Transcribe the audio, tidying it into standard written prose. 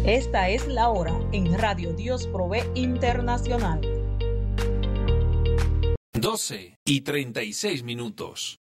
Esta es la hora en Radio Dios Provee Internacional. 12:36.